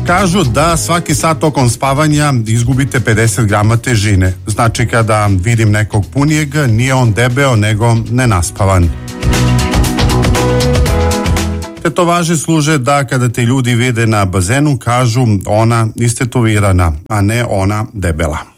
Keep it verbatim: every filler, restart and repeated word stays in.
Kažu da svaki sat tokom spavanja izgubite pedeset grama težine. Znači kada vidim nekog punijeg, nije on debeo nego nenaspavan. Tetovaže služe da kada te ljudi vide na bazenu kažu ona istetovirana, a ne ona debela.